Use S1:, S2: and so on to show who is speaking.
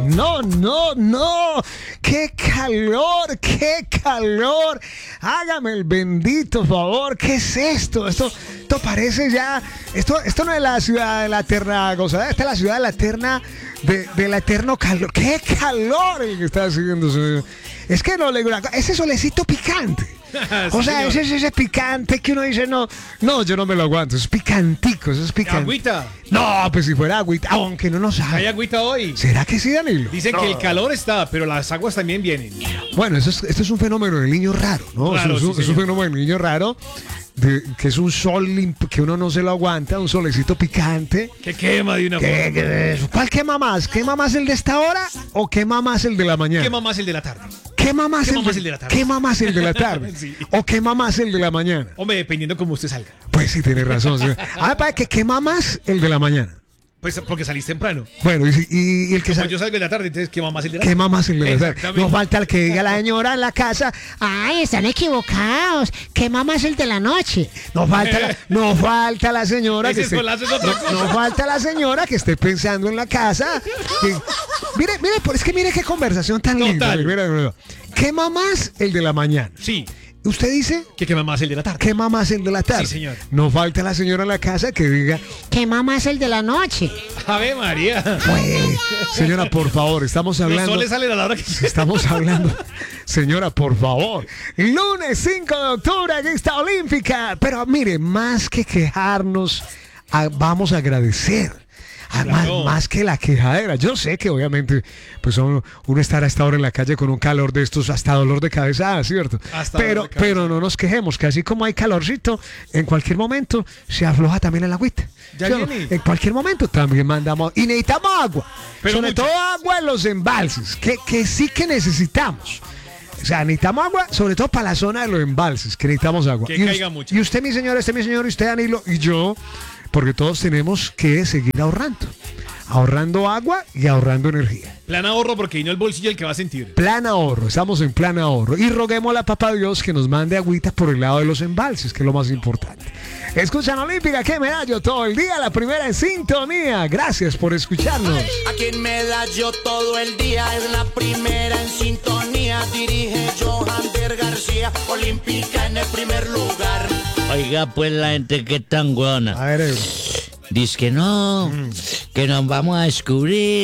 S1: No, no, no. ¡Qué calor! ¡Qué calor! Hágame el bendito favor. ¿Qué es esto? Esto parece ya. Esto no es la ciudad de la eterna gozadera. Esta es la ciudad de la eterna. Del eterno calor. ¡Qué calor el que está haciendo! Es que no le digo una cosa. Ese solecito picante. O sea, ese picante que uno dice, no, yo no me lo aguanto. Es picantico, eso es picante.
S2: ¿Agüita?
S1: No, pues si fuera agüita, aunque no nos sabe.
S2: ¿Hay agüita hoy?
S1: ¿Será que sí, Danilo?
S2: Dicen que el calor está, pero las aguas también vienen.
S1: Bueno, esto es un fenómeno del niño raro, ¿no?
S2: Claro,
S1: es un fenómeno del niño raro, que es un sol que uno no se lo aguanta, un solecito picante.
S2: Que quema de una forma.
S1: ¿Cuál quema más? ¿Quema más el de esta hora o quema más el de la mañana?
S2: Quema más el de la tarde.
S1: ¿Quema más el de la tarde? ¿Quema más el de la tarde?
S2: Sí.
S1: ¿O quema más el de la mañana?
S2: Hombre, dependiendo cómo usted salga.
S1: Pues sí, tiene razón. Sí. Para que quema más el de la mañana.
S2: Pues porque salís temprano.
S1: Bueno, y el que
S2: Como yo salgo de la tarde, entonces quema más el de la tarde.
S1: quema más el de la tarde.
S2: Exactamente.
S1: No falta el que diga la señora en la casa, ay, están equivocados, quema más el de la noche. No falta la señora que esté, no falta la señora que esté pensando en la casa. Mire qué conversación tan linda. Mira. Quema más el de la mañana.
S2: Sí.
S1: ¿Usted dice?
S2: Que quema más el de la tarde.
S1: Quema más el de la tarde.
S2: Sí, señor.
S1: No falta la señora en la casa que diga, quema más el de la noche.
S2: Ave María.
S1: Pues, señora, por favor, estamos hablando.
S2: Los soles salen a la hora que
S1: Estamos hablando. Señora, por favor. Lunes 5 de octubre, aquí está Olímpica. Pero mire, más que quejarnos, vamos a agradecer.
S2: Claro.
S1: Más que la quejadera. Yo sé que obviamente pues uno estará a esta hora en la calle con un calor de estos hasta dolor de cabeza, ¿cierto? Pero no nos quejemos, que así como hay calorcito, en cualquier momento se afloja también el agüita. En cualquier momento también mandamos. Y necesitamos agua.
S2: Pero
S1: sobre todo agua en los embalses, que sí que necesitamos. O sea, necesitamos agua, sobre todo para la zona de los embalses, que necesitamos agua.
S2: Que caiga mucho.
S1: Y usted, mi señora, y usted, Danilo, y yo, porque todos tenemos que seguir ahorrando agua y ahorrando energía.
S2: Plan ahorro, porque no el bolsillo el que va a sentir.
S1: Plan ahorro, estamos en plan ahorro. Y roguemos a papá Dios que nos mande agüita por el lado de los embalses, que es lo más importante. Escuchan Olímpica, que Medallo todo el día, la primera en sintonía. Gracias por escucharnos.
S3: Aquí en Medallo todo el día es la primera en sintonía. Dirige Johan Der García, Olímpica en el primer lugar.
S4: Oiga, pues la gente que tan buena.
S1: A ver,
S4: Dice que no, que nos vamos a descubrir.